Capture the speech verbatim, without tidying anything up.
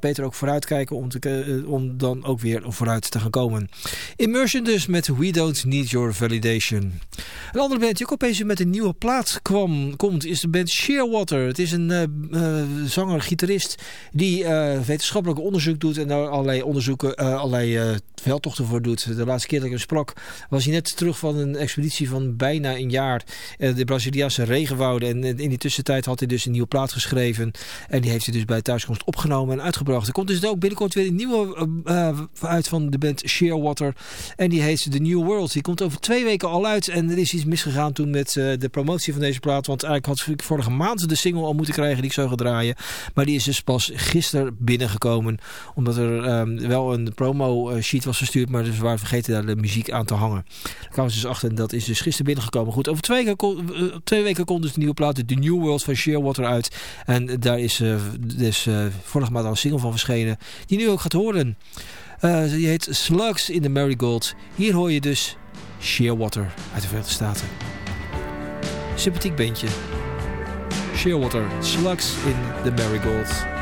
beter ook vooruitkijken om, te, uh, om dan ook weer vooruit te gaan komen. Immersion dus met We Don't Need Your Validation. Een andere band die ook opeens met een nieuwe plaat kwam, komt is de band Shearwater. Het is een uh, uh, zanger, gitarist die uh, wetenschappelijk onderzoek doet en daar allerlei onderzoeken, uh, allerlei uh, veldtochten voor doet. De laatste keer dat ik hem sprak was hij net terug van een expeditie van bijna een jaar. Uh, de Braziliaanse regenwouden. En in die tussentijd had hij dus een nieuwe plaat geschreven. En die heeft hij dus bij thuiskomst opgenomen en uitgebracht. Er komt dus ook binnenkort weer een nieuwe uh, uh, uit van de band Shearwater. En die heet The New World. Die komt over twee weken al uit. En er is iets misgegaan toen met uh, de promotie van deze plaat. Want eigenlijk had ik vorige maand de single al moeten krijgen die ik zou gaan draaien. Maar die is dus pas gisteren binnengekomen. Omdat er um, wel een promo sheet was verstuurd. Maar dus we waren vergeten daar de muziek aan te hangen. Daar kwamen ze dus achter en dat is dus gisteren binnengekomen. Goed, over twee weken, kon, uh, twee weken komt dus de nieuwe plaat The New World van Shearwater uit. En daar is uh, dus uh, vorige maand al een single van verschenen. Die nu ook gaat horen. Uh, die heet Slugs in the Marigold. Hier hoor je dus Shearwater uit de Verenigde Staten. Sympathiek bandje. Shearwater, Slugs in the Marigold.